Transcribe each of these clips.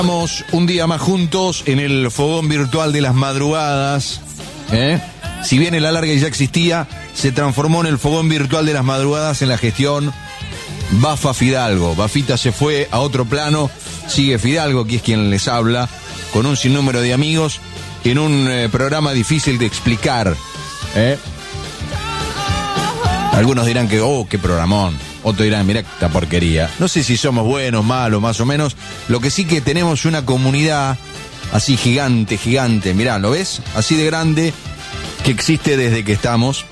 Estamos un día más juntos en el fogón virtual de las madrugadas. Si bien el alargue ya existía, se transformó en el fogón virtual de las madrugadas en la gestión Bafa Fidalgo. Bafita se fue a otro plano, sigue Fidalgo, que es quien les habla, con un sinnúmero de amigos, en un programa difícil de explicar. Algunos dirán que, qué programón. Otros dirán, mirá esta porquería. No sé si somos buenos, malos, más o menos. Lo que sí que tenemos una comunidad así gigante, mirá, ¿lo ves? Así de grande, que existe desde que estamos,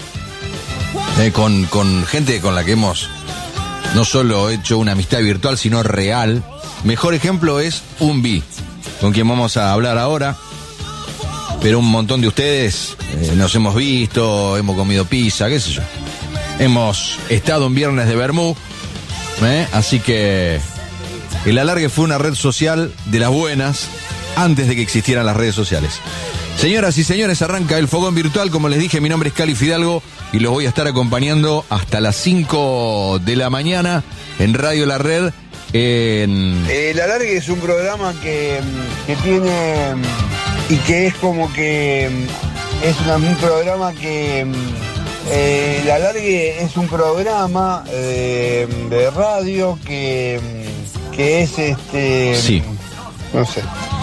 con gente con la que hemos no solo hecho una amistad virtual, sino real. Mejor ejemplo es Umbi, con quien vamos a hablar ahora. Pero un montón de ustedes nos hemos visto, hemos comido pizza, qué sé yo. Hemos estado en Viernes de Bermú, así que el alargue fue una red social de las buenas antes de que existieran las redes sociales. Señoras y señores, arranca el fogón virtual. Como les dije, mi nombre es Cali Fidalgo y los voy a estar acompañando hasta las 5 de la mañana en Radio La Red. El alargue es un programa que tiene y que es como que es un programa que... el alargue es un programa de radio que es sí. No sé.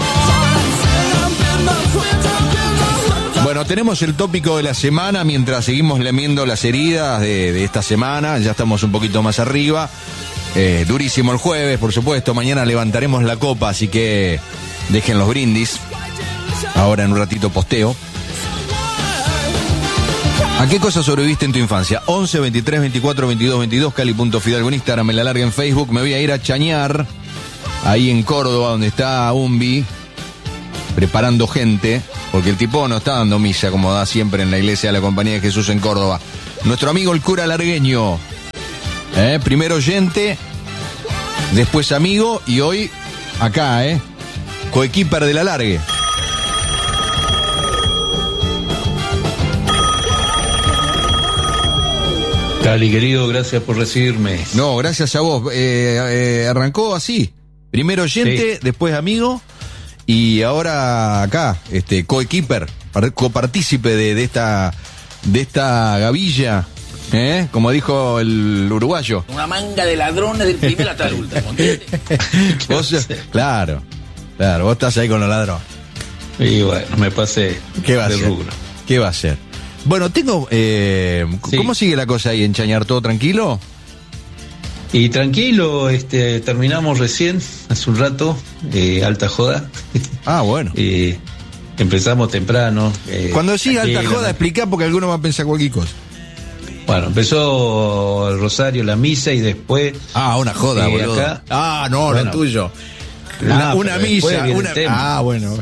Bueno, tenemos el tópico de la semana mientras seguimos lamiendo las heridas de esta semana. Ya estamos un poquito más arriba. Durísimo el jueves, por supuesto. Mañana levantaremos la copa, así que dejen los brindis. Ahora en un ratito posteo. ¿A qué cosas sobreviviste en tu infancia? 11 23 24 22 22, Cali.Fidalgo en Instagram, el alargue en Facebook. Me voy a ir a Chañar, ahí en Córdoba, donde está Umbi, preparando gente, porque el tipo no está dando misa como da siempre en la iglesia de la Compañía de Jesús en Córdoba. Nuestro amigo el cura largueño, primero oyente, después amigo y hoy acá, coequiper del alargue. Cali, querido, gracias por recibirme. No, gracias a vos. Arrancó así. Primero oyente, sí. Después amigo. Y ahora acá, coequiper, copartícipe de esta gavilla. Como dijo el uruguayo. Una manga de ladrones del primero hasta el último. Vos, claro, vos estás ahí con los ladrones. Y bueno, me pasé. ¿Qué va a hacer? ¿Qué va a hacer? Bueno, tengo... ¿Cómo sigue la cosa ahí en Chañar? ¿Todo tranquilo? Y tranquilo, terminamos recién, hace un rato, alta joda. Ah, bueno. Empezamos temprano. Cuando decís alta joda, explicá porque alguno va a pensar cualquier cosa. Bueno, empezó el rosario, la misa y después... una joda, boludo. Acá, no, bueno, lo tuyo. Una misa, bueno.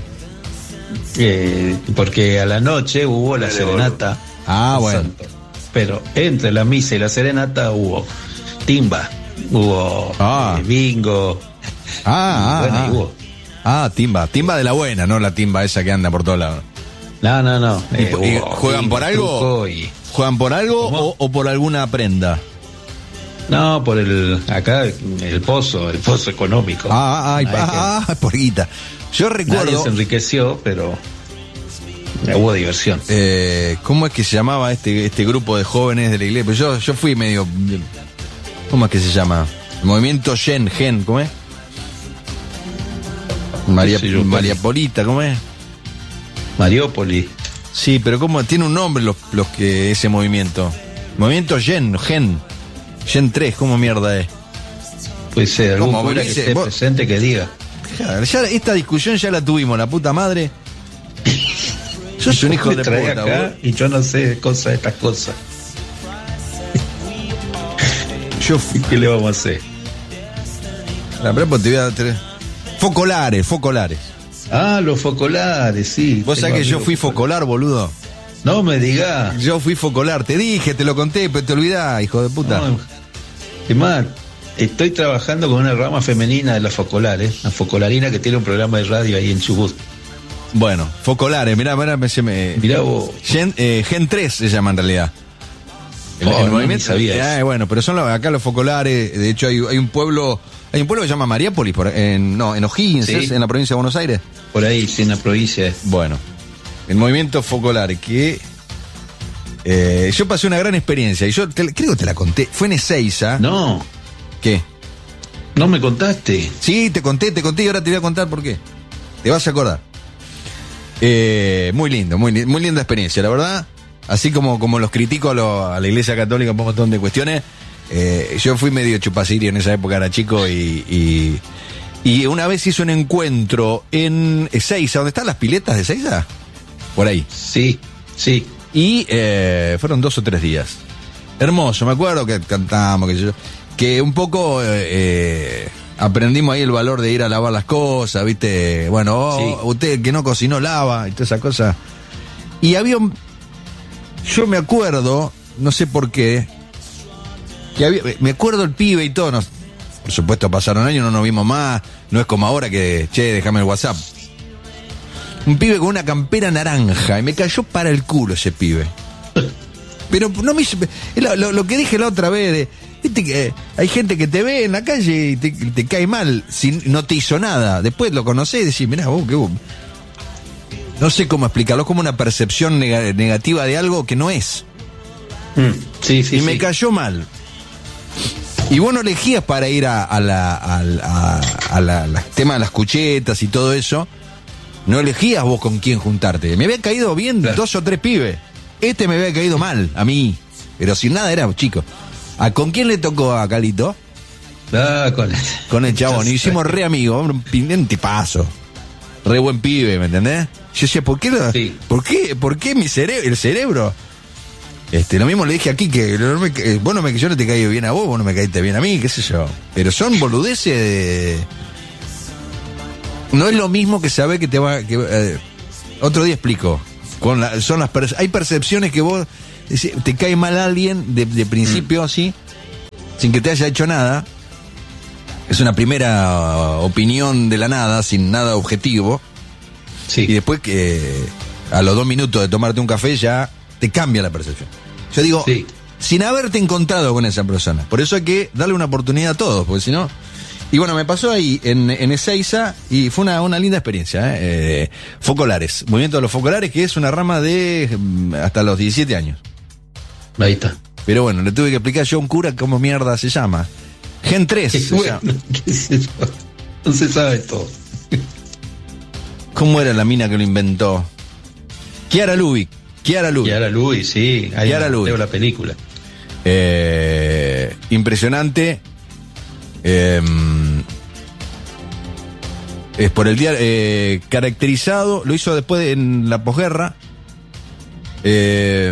Porque a la noche hubo la serenata. Bueno. Santo. Pero entre la misa y la serenata hubo timba, hubo bingo. Hubo. Timba de la buena, no la timba esa que anda por todos lados. No. ¿Y juegan por algo? ¿Juegan por algo o por alguna prenda? No, por el pozo económico. Por guita. Yo recuerdo... Nadie se enriqueció, pero hubo diversión. ¿Cómo es que se llamaba este grupo de jóvenes de la iglesia? Pues yo fui medio... ¿Cómo es que se llama? Movimiento Gen, ¿cómo es? María Polita, ¿cómo es? Mariópoli. Sí, pero ¿cómo? Tiene un nombre los que ese movimiento. Movimiento Gen 3, ¿cómo mierda es? Puede ser, algún cura que esté presente que diga. Ya esta discusión ya la tuvimos, la puta madre. Sos un hijo de puta, acá, y yo no sé de estas cosas. ¿Qué le vamos a hacer? Te voy a dar Focolares. Los focolares, sí. ¿Vos sabés que yo fui focolar, boludo? No me digas. Yo fui focolar, te dije, te lo conté, pero te olvidás, hijo de puta. No, es más, estoy trabajando con una rama femenina de las focolares, la focolarina que tiene un programa de radio ahí en Chubut. Bueno, focolares, mirá vos. Gen 3 se llama en realidad. El movimiento. Sabía bueno, pero son acá los focolares. De hecho, hay un pueblo Hay un pueblo que se llama Mariápolis, en O'Higgins, sí. En la provincia de Buenos Aires. Por ahí, sí, en la provincia. Bueno, el movimiento focolar, que yo pasé una gran experiencia, y yo creo que te la conté, fue en Ezeiza. No. ¿Qué? No me contaste. Sí, te conté, y ahora te voy a contar por qué. Te vas a acordar. Muy linda experiencia, la verdad. Así como los critico a la Iglesia Católica por un montón de cuestiones, yo fui medio chupacirio en esa época, era chico, y una vez hice un encuentro en Ezeiza, ¿dónde están las piletas de Ezeiza? Por ahí. Sí. Y fueron 2 o 3 días. Hermoso, me acuerdo que cantábamos, que un poco aprendimos ahí el valor de ir a lavar las cosas, ¿viste? Bueno, sí. Usted que no cocinó lava y toda esa cosa. Y yo me acuerdo, no sé por qué, me acuerdo el pibe y todo, por supuesto pasaron años, no nos vimos más, no es como ahora que, déjame el WhatsApp. Un pibe con una campera naranja, y me cayó para el culo ese pibe. Pero no me hizo, lo que dije la otra vez, viste que hay gente que te ve en la calle y te cae mal, no te hizo nada, después lo conocés y decís, mirá, vos. No sé cómo explicarlo, es como una percepción negativa de algo que no es. Sí. Y me cayó mal. Y vos no elegías para ir a la tema de las cuchetas y todo eso, no elegías vos con quién juntarte. Me había caído bien, claro, 2 o 3 pibes. Me había caído mal, a mí. Pero sin nada, era chico. ¿Con quién le tocó a Calito? Con el chabón. Y hicimos re amigos, un tipazo. Re buen pibe, ¿me entendés? Yo decía, ¿por qué el cerebro? Lo mismo le dije aquí, que vos yo no te caigo bien a vos no me caíste bien a mí, qué sé yo. Pero son boludeces no es lo mismo que saber que te va... otro día explico. Hay percepciones que vos te cae mal a alguien de principio, así, sin que te haya hecho nada. Es una primera opinión de la nada, sin nada objetivo. Sí. Y después que a los 2 minutos de tomarte un café ya te cambia la percepción. Yo digo, sin haberte encontrado con esa persona. Por eso hay que darle una oportunidad a todos, porque si no... Y bueno, me pasó ahí en Ezeiza y fue una linda experiencia. Focolares, movimiento de los focolares, que es una rama de hasta los 17 años. Ahí está. Pero bueno, le tuve que explicar yo a un cura cómo mierda se llama. Gen 3. No se sabe todo. ¿Cómo era la mina que lo inventó? Chiara Lubick, sí. Ahí veo la película. Impresionante. Es por el día caracterizado, lo hizo después en la posguerra, que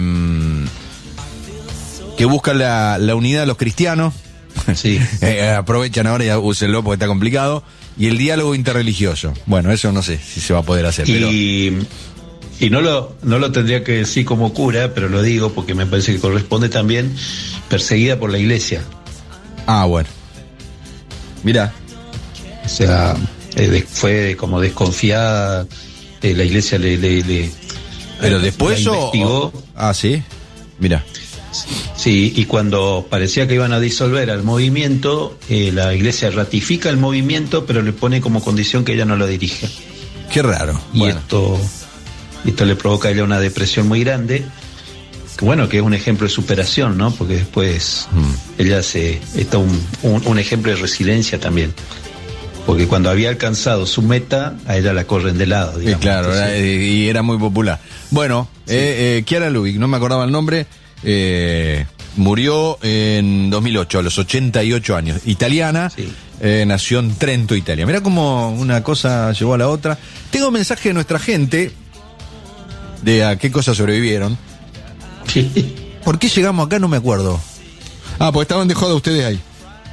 busca la unidad de los cristianos. Sí. Aprovechan ahora y úsenlo porque está complicado. Y el diálogo interreligioso. Bueno, eso no sé si se va a poder hacer. Y no lo tendría que decir como cura, pero lo digo porque me parece que corresponde también, perseguida por la iglesia. Ah, bueno. Mirá. O sea, fue como desconfiada, la iglesia le pero después investigó. Sí, mirá. Sí, y cuando parecía que iban a disolver al movimiento, la iglesia ratifica el movimiento, pero le pone como condición que ella no lo dirija. Qué raro. Y bueno, esto le provoca a ella una depresión muy grande, que es un ejemplo de superación, ¿no? Porque después ella está un ejemplo de resiliencia también. Porque cuando había alcanzado su meta, a ella la corren de lado, digamos. Claro, y era muy popular. Bueno, sí. Chiara Lubick, no me acordaba el nombre, murió en 2008, a los 88 años. Italiana, sí. Nació en Trento, Italia. Mirá cómo una cosa llevó a la otra. Tengo mensaje de nuestra gente, de a qué cosas sobrevivieron. Sí. ¿Por qué llegamos acá? No me acuerdo. Porque estaban de joda ustedes ahí.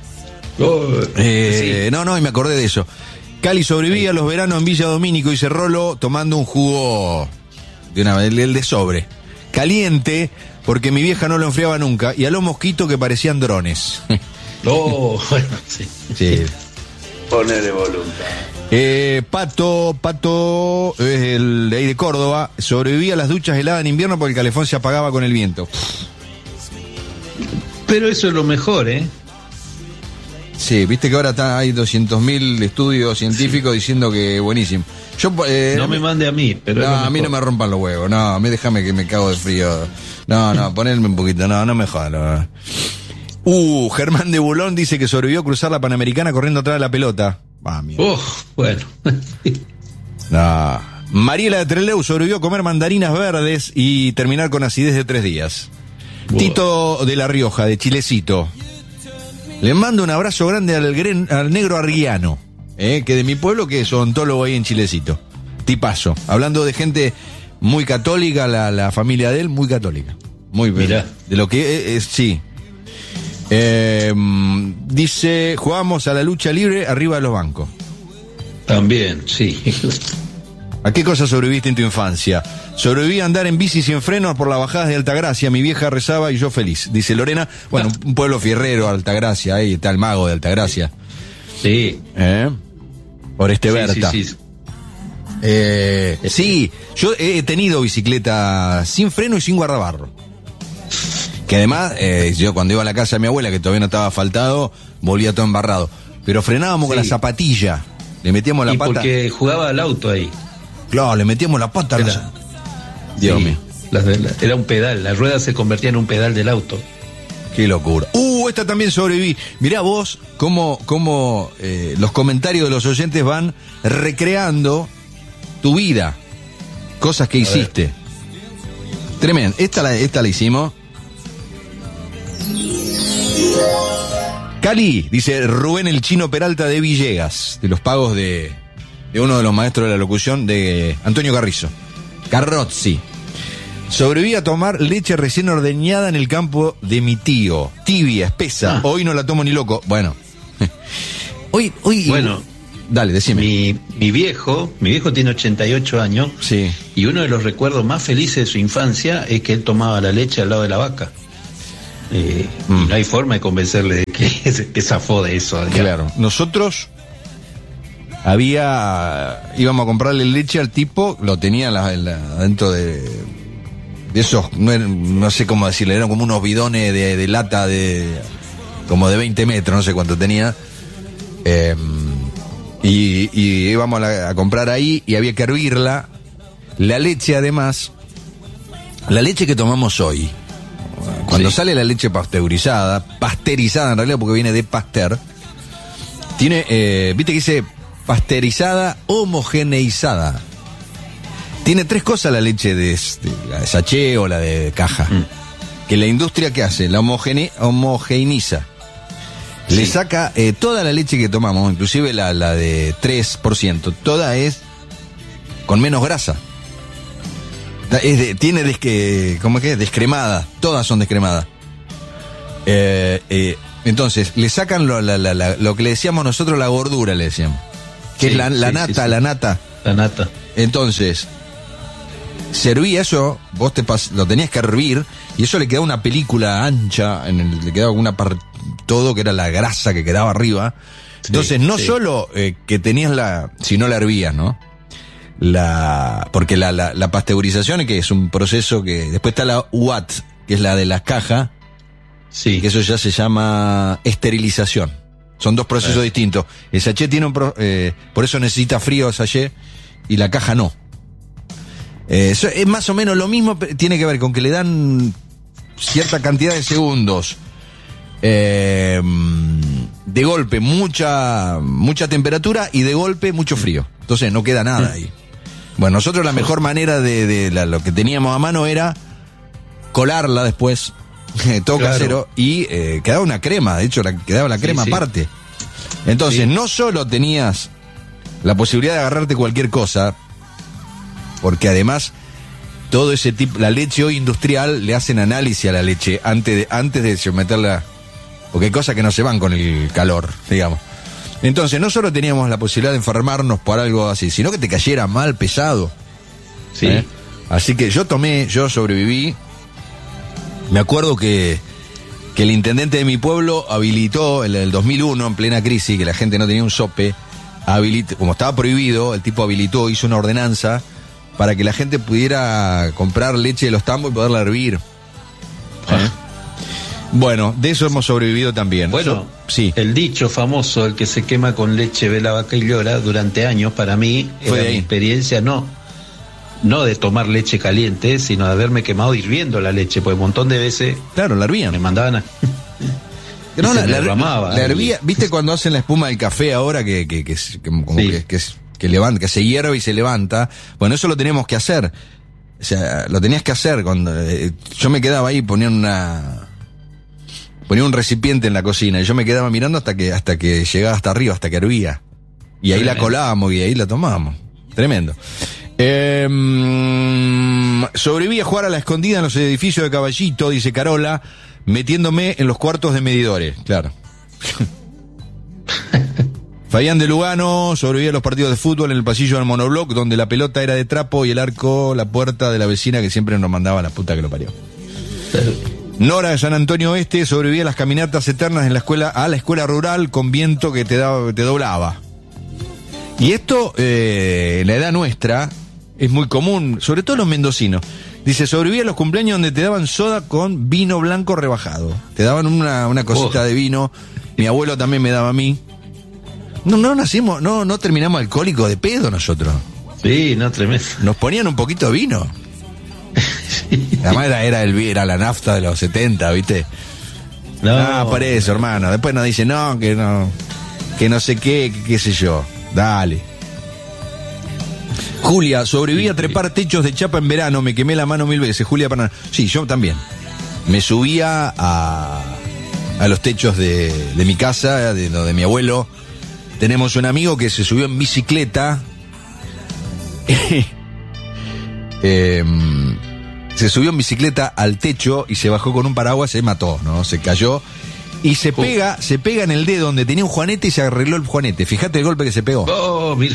Sí. No, y me acordé de eso. Cali sobrevivía los veranos en Villa Domínico y Cerrolo tomando un jugo el de sobre. Caliente, porque mi vieja no lo enfriaba nunca, y a los mosquitos que parecían drones. Bueno, sí. Sí. Ponele voluntad. Pato, el de ahí de Córdoba, sobrevivía a las duchas heladas en invierno porque el calefón se apagaba con el viento. Pero eso es lo mejor, Sí, viste que ahora hay 200.000 estudios científicos diciendo que buenísimo. Yo, no me mande a mí, pero... No, a mí no me rompan los huevos, no, a mí déjame que me cago de frío. No, ponedme un poquito, no me jodan. Germán de Bulón dice que sobrevivió a cruzar la Panamericana corriendo atrás de la pelota. Bueno. No. Mariela de Trelew sobrevivió a comer mandarinas verdes y terminar con acidez de 3 días. Tito de La Rioja, de Chilecito. Le mando un abrazo grande al negro Arguiano, que de mi pueblo, que es odontólogo ahí en Chilecito. Tipazo. Hablando de gente muy católica, la familia de él, muy católica. Muy bien. De lo que es, sí. Dice, jugamos a la lucha libre arriba de los bancos. También, sí. ¿A qué cosa sobreviviste en tu infancia? Sobreviví a andar en bici sin frenos por las bajadas de Altagracia. Mi vieja rezaba y yo feliz. Dice Lorena. Bueno, un pueblo fierrero, Altagracia. Ahí está el mago de Altagracia. Sí. Oreste Berta. Sí. Sí, yo he tenido bicicleta sin freno y sin guardabarro. Que además, yo cuando iba a la casa de mi abuela, que todavía no estaba asfaltado, volvía todo embarrado. Pero frenábamos con la zapatilla. Le metíamos la pata. Porque jugaba al auto ahí. Claro, le metíamos la pata. Dios mío. Era un pedal, la rueda se convertía en un pedal del auto. Qué locura. Esta también sobreviví. Mirá vos cómo los comentarios de los oyentes van recreando tu vida. Cosas que hiciste. Tremendo. Esta la hicimos. Cali, dice Rubén el Chino Peralta de Villegas, de los pagos de uno de los maestros de la locución, de Antonio Carrozzi. Sobreviví a tomar leche recién ordeñada en el campo de mi tío. Tibia, espesa. Hoy no la tomo ni loco. Bueno. Hoy. Bueno. Dale, decime. Mi viejo tiene 88 años. Sí. Y uno de los recuerdos más felices de su infancia es que él tomaba la leche al lado de la vaca. Y no hay forma de convencerle de que zafó de eso. Claro. Nosotros íbamos a comprarle leche al tipo, lo tenía dentro de esos, no sé cómo decirle, eran como unos bidones de lata como de 20 metros, no sé cuánto tenía. Y íbamos a comprar ahí y había que hervirla. La leche, además, la leche que tomamos hoy, cuando sale la leche pasteurizada en realidad, porque viene de Pasteur, tiene, viste que dice pasteurizada, homogeneizada. Tiene 3 cosas la leche de la de sachet o la de caja. Que la industria, ¿qué hace? La homogeneiza. Le saca toda la leche que tomamos, inclusive la de 3%, toda es con menos grasa. Tiene descremada, todas son descremadas. Entonces, le sacan lo que le decíamos nosotros, la gordura, le decíamos. Que es la nata. La nata. Entonces, servía eso, vos lo tenías que hervir, y eso le quedaba una película ancha, le quedaba una todo que era la grasa que quedaba arriba. Entonces, solo que tenías si no la hervías, ¿no? Porque la pasteurización, que es un proceso que después está la UAT, que es la de las cajas, que eso ya se llama esterilización. Son 2 procesos distintos. El sachet tiene por eso necesita frío el sachet y la caja no. Eso es más o menos lo mismo, tiene que ver con que le dan cierta cantidad de segundos, de golpe mucha temperatura y de golpe mucho frío. Entonces no queda nada ahí. Bueno, nosotros la mejor manera de lo que teníamos a mano era colarla después, todo casero, y quedaba una crema, de hecho quedaba la crema aparte. Entonces no solo tenías la posibilidad de agarrarte cualquier cosa, porque además todo ese tipo, la leche hoy industrial, le hacen análisis a la leche antes de someterla, porque hay cosas que no se van con el calor, digamos. Entonces, no solo teníamos la posibilidad de enfermarnos por algo así, sino que te cayera mal, pesado. Así que yo sobreviví. Me acuerdo que el intendente de mi pueblo habilitó, en el 2001, en plena crisis, que la gente no tenía un sope, como estaba prohibido, el tipo habilitó, hizo una ordenanza para que la gente pudiera comprar leche de los tambos y poderla hervir. Bueno, de eso hemos sobrevivido también. Bueno, sí. El dicho famoso, el que se quema con leche ve la vaca y llora, durante años para mí Fue era mi experiencia, no de tomar leche caliente, sino de haberme quemado hirviendo la leche, porque un montón de veces Claro, la hervían. me mandaban a... No, se me derramaba. la hervía, ¿viste cuando hacen la espuma del café ahora que levanta, que se hierve y se levanta? Bueno, eso lo teníamos que hacer. O sea, lo tenías que hacer cuando yo me quedaba ahí, ponía un recipiente en la cocina y yo me quedaba mirando hasta que llegaba hasta arriba, hasta que hervía. Y ahí la colábamos y ahí la tomábamos. Tremendo. Sobreviví a jugar a la escondida en los edificios de Caballito, dice Carola, metiéndome en los cuartos de medidores. Claro. Fabián de Lugano, sobreviví a los partidos de fútbol en el pasillo del monobloc, donde la pelota era de trapo y el arco, la puerta de la vecina que siempre nos mandaba a la puta que lo parió. Nora de San Antonio Oeste, sobreviví a las caminatas eternas en la escuela rural con viento que te doblaba. Y esto, en la edad nuestra, es muy común, sobre todo los mendocinos. Dice, sobreviví a los cumpleaños donde te daban soda con vino blanco rebajado. Te daban una cosita de vino. Mi abuelo también me daba a mí. No terminamos alcohólicos de pedo nosotros. Sí, no, tremendo. Nos ponían un poquito de vino. Sí. Además era la nafta de los 70, ¿viste? Por eso, hermano. Después nos dicen, que no sé qué sé yo. Dale. Julia, sobreviví a trepar techos de chapa en verano, me quemé la mano 1000 veces. Julia Paraná. Sí, yo también. Me subía a los techos de mi casa, de mi abuelo. Tenemos un amigo que se subió en bicicleta. Se subió en bicicleta al techo y se bajó con un paraguas, se mató, ¿no? Se cayó. Y se pega en el dedo donde tenía un juanete y se arregló el juanete. Fíjate el golpe que se pegó. Oh, mira.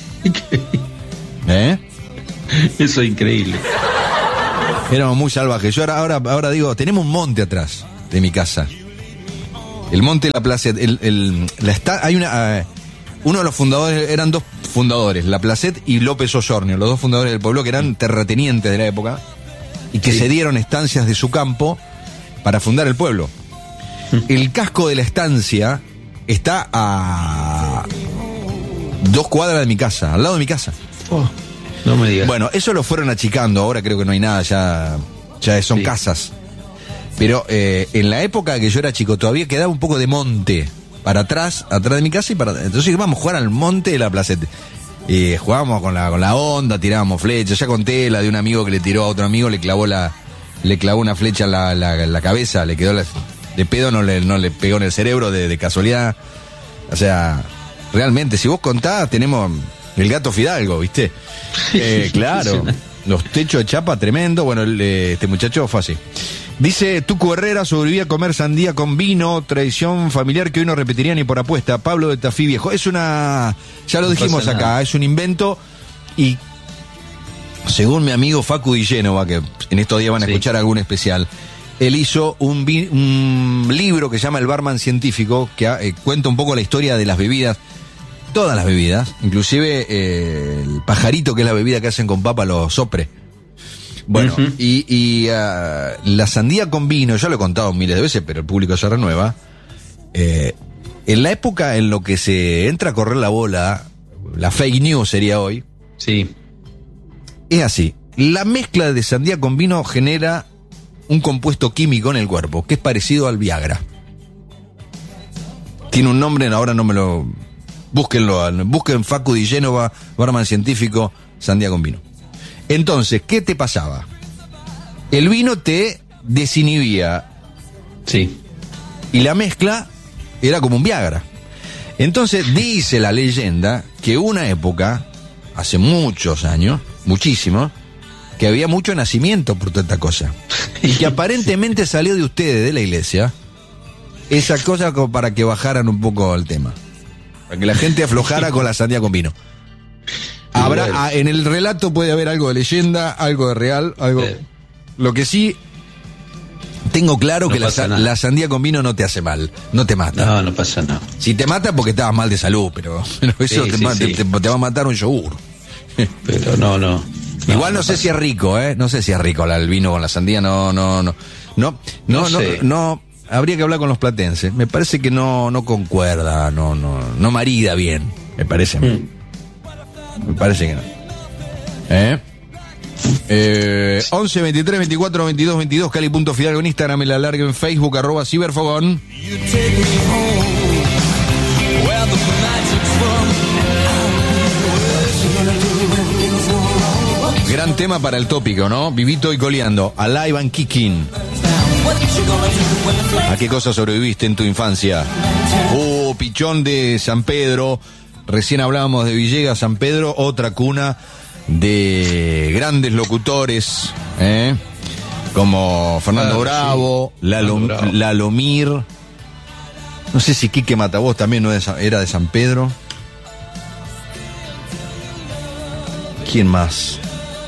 Eso es increíble. Éramos muy salvajes. Yo ahora digo, tenemos un monte atrás de mi casa. El monte de la Placet. Hay uno de los fundadores, eran dos fundadores, La Placet y López Osornio, los dos fundadores del pueblo que eran terratenientes de la época y que se dieron estancias de su campo para fundar el pueblo. El casco de la estancia está a 2 cuadras de mi casa, al lado de mi casa. Oh, no me digas. Bueno, eso lo fueron achicando, ahora creo que no hay nada, ya son casas. Pero en la época que yo era chico todavía quedaba un poco de monte para atrás de mi casa entonces íbamos a jugar al monte de la Placete. Jugábamos con la onda, tirábamos flechas. Ya conté la de un amigo que le tiró a otro amigo, le clavó una flecha en la cabeza, le quedó de pedo, no le pegó en el cerebro de casualidad. O sea, realmente, si vos contás, tenemos el gato Fidalgo, ¿viste? Claro, los techos de chapa, tremendo. Bueno, este muchacho fue así. Dice Tucu Herrera, sobreviví a comer sandía con vino, tradición familiar que hoy no repetiría ni por apuesta. Pablo de Tafí Viejo. Ya lo dijimos acá, es un invento y según mi amigo Facu Di Génova, que en estos días van a escuchar algún especial, él hizo un libro que se llama El Barman Científico, que cuenta un poco la historia de las bebidas, todas las bebidas, inclusive el pajarito, que es la bebida que hacen con papa los sopre. Bueno, y la sandía con vino, ya lo he contado miles de veces, pero el público se renueva. En la época en lo que se entra a correr la bola, la fake news sería hoy. Sí. Es así. La mezcla de sandía con vino genera un compuesto químico en el cuerpo, que es parecido al Viagra. Tiene un nombre, ahora no me lo... Busquen Facu Di Génova, Barman Científico, sandía con vino. Entonces, ¿qué te pasaba? El vino te desinhibía. Sí. Y la mezcla era como un Viagra. Entonces, dice la leyenda que una época, hace muchos años, muchísimo, que había mucho nacimiento por toda esta cosa. Y que aparentemente salió de ustedes, de la iglesia, esa cosa como para que bajaran un poco el tema. Para que la gente aflojara con la sandía con vino. En el relato puede haber algo de leyenda, algo de real, algo... Lo que sí tengo claro, que la sandía con vino no te hace mal, no te mata. No pasa nada. Si te mata porque estabas mal de salud, pero eso te va a matar un yogur. Pero no. Igual no sé si es rico, no sé si es rico el vino con la sandía, no. habría que hablar con los platenses. Me parece que no concuerda, no marida bien, me parece. Me parece que no. 11 23 24 22 22, Cali.Fidalgo en Instagram, el alargue en Facebook, @ciberfogón. Gran tema para el tópico, ¿no? Vivito y coleando, Alive and Kicking. ¿A qué cosas sobreviviste en tu infancia? Pichón de San Pedro. Recién hablábamos de Villegas, San Pedro, otra cuna de grandes locutores, como Fernando Bravo, sí. Lalomir. No sé si Quique Matavoz también no era de San Pedro. ¿Quién más?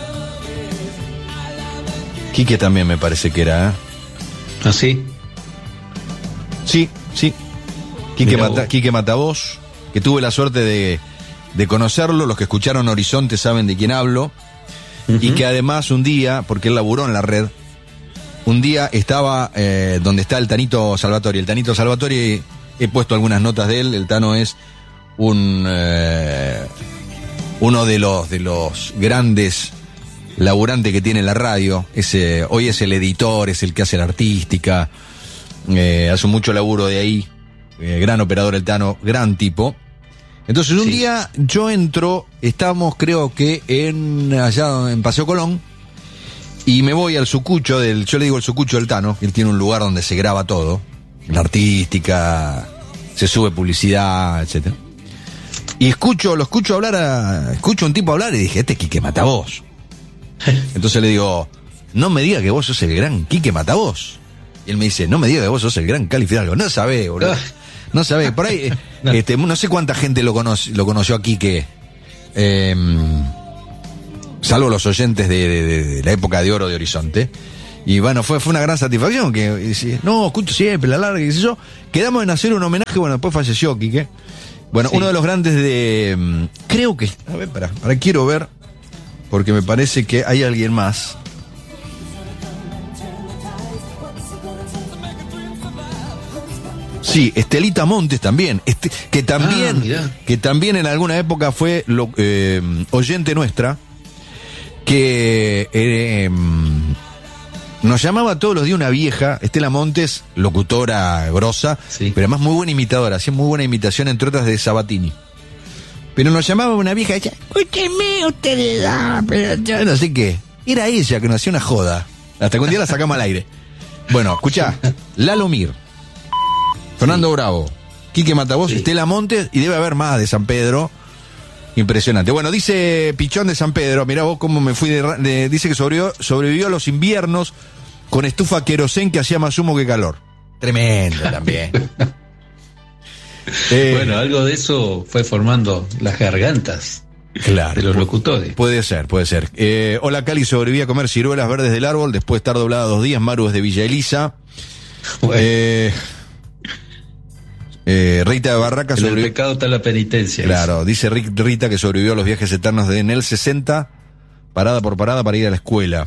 Quique también me parece que era. ¿Ah, sí? Sí. Quique Matavoz, que tuve la suerte de conocerlo. Los que escucharon Horizonte saben de quién hablo. Y que además un día, porque él laburó en la red, un día estaba donde está el Tanito Salvatori. El Tanito Salvatori, he puesto algunas notas de él. El Tano es uno de los grandes laburantes que tiene la radio. Hoy es el editor, es el que hace la artística, hace mucho laburo de ahí. Gran operador el Tano, gran tipo. Entonces un día yo entro, estamos creo que allá en Paseo Colón, y me voy al sucucho yo le digo el sucucho del Tano, él tiene un lugar donde se graba todo, la artística, se sube publicidad, etcétera. Y escucho un tipo hablar y dije, este es Quique Matavoz. Entonces le digo, no me diga que vos sos el gran Quique Matavoz. Y él me dice, no me diga que vos sos el gran Cali Fidalgo. No sabés, boludo. No sabés. Por ahí, no sé cuánta gente lo conoció a Quique. Salvo los oyentes de la época de oro de Horizonte. Y bueno, fue una gran satisfacción. Escucho siempre, la larga, y qué sé yo. Quedamos en hacer un homenaje, bueno, después falleció Quique. Bueno, uno de los grandes creo que... A ver, para quiero ver, porque me parece que hay alguien más. Sí, Estelita Montes también, que también en alguna época fue oyente nuestra, que nos llamaba todos los días una vieja, Estela Montes, locutora grosa, pero además muy buena imitadora, hacía muy buena imitación, entre otras de Sabatini. Pero nos llamaba una vieja y decía, escúcheme ustedes, pero yo no sé qué. Era ella que nos hacía una joda, hasta que un día la sacamos al aire. Bueno, escuchá, Lalomir, Fernando Bravo, Quique Matavoz, Estela Montes, y debe haber más de San Pedro. Impresionante. Bueno, dice Pichón de San Pedro, mirá vos cómo me fui dice que sobrevivió a los inviernos con estufa querosén que hacía más humo que calor. Tremendo también. Bueno, algo de eso fue formando las gargantas de los locutores. Puede ser. Hola Cali, sobreviví a comer ciruelas verdes del árbol después de estar doblada 2 días. Maru es de Villa Elisa. Bueno. Rita de Barraca sobrevivió. El pecado está la penitencia. Claro, dice Rita que sobrevivió a los viajes eternos de Enel 60, parada por parada para ir a la escuela.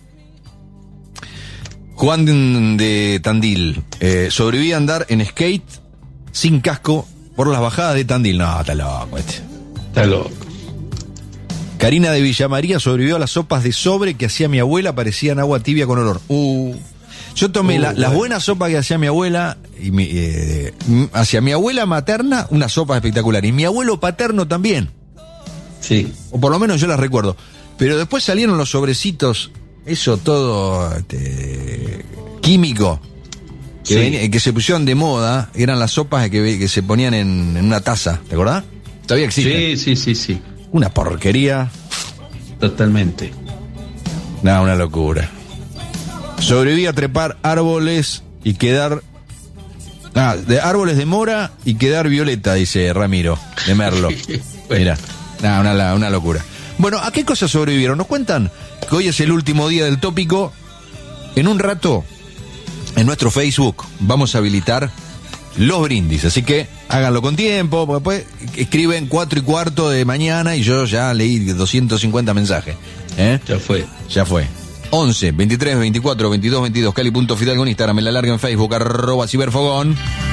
Juan de Tandil, sobreviví a andar en skate sin casco por las bajadas de Tandil. No, está loco Está loco. Karina de Villamaría sobrevivió a las sopas de sobre que hacía mi abuela, parecían agua tibia con olor. Yo tomé las buenas sopas que hacía mi abuela, hacia mi abuela materna, una sopa espectacular. Y mi abuelo paterno también. Sí. O por lo menos yo las recuerdo. Pero después salieron los sobrecitos, eso todo químico, que se pusieron de moda. Eran las sopas que se ponían en una taza, ¿te acordás? Todavía existe. Sí. Una porquería. Totalmente. No, una locura. Sobreviví a trepar árboles y quedar... de árboles de mora y quedar violeta, dice Ramiro, de Merlo. Mira, una locura. Bueno, ¿a qué cosas sobrevivieron? Nos cuentan que hoy es el último día del tópico. En un rato, en nuestro Facebook, vamos a habilitar los brindis. Así que háganlo con tiempo, porque después escriben 4:15 de mañana y yo ya leí 250 mensajes. Ya fue. 11 23 24 22 22, Cali.Fidalgo en Instagram, en La Larga en Facebook, @ciberfogón.